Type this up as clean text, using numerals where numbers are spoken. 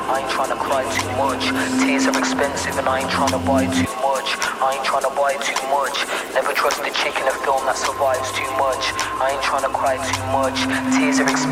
I ain't trying to cry too much. Tears are expensive and I ain't trying to buy too much. I ain't trying to buy too much. Never trust a chick in a film that survives too much. I ain't trying to cry too much. Tears are expensive.